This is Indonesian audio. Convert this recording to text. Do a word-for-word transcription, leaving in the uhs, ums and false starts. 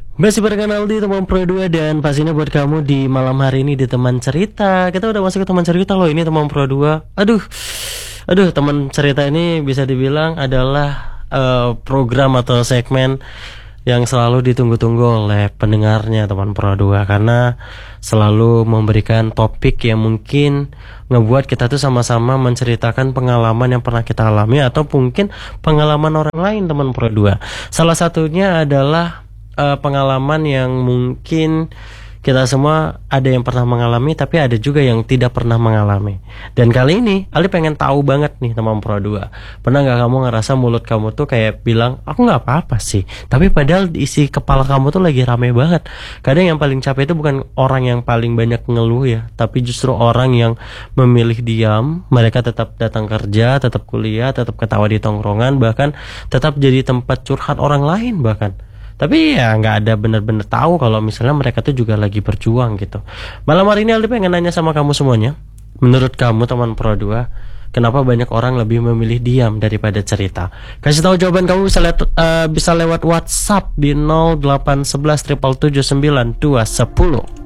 Masih barengan Aldi teman Pro dua dan pastinya buat kamu di malam hari ini di teman cerita. Kita udah masuk ke teman cerita loh, ini teman Pro dua. Aduh. Aduh, teman cerita ini bisa dibilang adalah uh, program atau segmen yang selalu ditunggu-tunggu oleh pendengarnya teman Pro dua, karena selalu memberikan topik yang mungkin ngebuat kita tuh sama-sama menceritakan pengalaman yang pernah kita alami atau mungkin pengalaman orang lain teman Pro dua. Salah satunya adalah uh, pengalaman yang mungkin kita semua ada yang pernah mengalami, tapi ada juga yang tidak pernah mengalami. Dan kali ini Ali pengen tahu banget nih teman Pro dua, pernah gak kamu ngerasa mulut kamu tuh kayak bilang aku gak apa-apa sih, tapi padahal isi kepala kamu tuh lagi rame banget. Kadang yang paling capek itu bukan orang yang paling banyak ngeluh ya, tapi justru orang yang memilih diam. Mereka tetap datang kerja, tetap kuliah, tetap ketawa di tongkrongan, bahkan tetap jadi tempat curhat orang lain bahkan. Tapi ya nggak ada bener-bener tahu kalau misalnya mereka tuh juga lagi berjuang gitu. Malam hari ini Aldi pengen nanya sama kamu semuanya, menurut kamu teman Pro dua, kenapa banyak orang lebih memilih diam daripada cerita? Kasih tahu jawaban kamu bisa lewat uh, bisa lewat WhatsApp di nol delapan satu satu tujuh tujuh sembilan dua satu nol.